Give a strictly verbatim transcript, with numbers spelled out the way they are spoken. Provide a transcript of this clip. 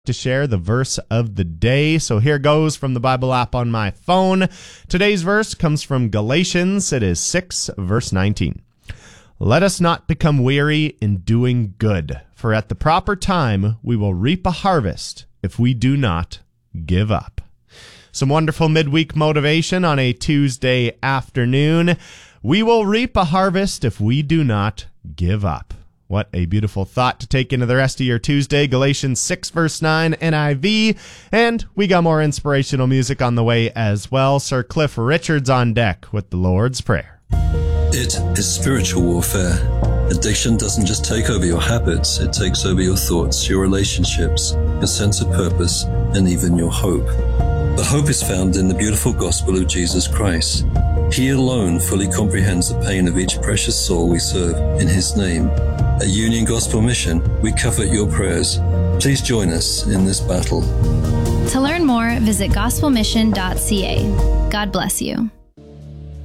to share the verse of the day. So here goes from the Bible app on my phone. Today's verse comes from Galatians. It is six, verse nineteen. Let us not become weary in doing good, for at the proper time we will reap a harvest if we do not give up. Some wonderful midweek motivation on a Tuesday afternoon. We will reap a harvest if we do not give up. What a beautiful thought to take into the rest of your Tuesday. Galatians six, verse nine, N I V. And we got more inspirational music on the way as well. Sir Cliff Richards on deck with the Lord's Prayer. It is spiritual warfare. Addiction doesn't just take over your habits, it takes over your thoughts, your relationships, your sense of purpose, and even your hope. The hope is found in the beautiful gospel of Jesus Christ. He alone fully comprehends the pain of each precious soul we serve in His name. At Union Gospel Mission, we covet your prayers. Please join us in this battle. To learn more, visit gospel mission dot c a. God bless you.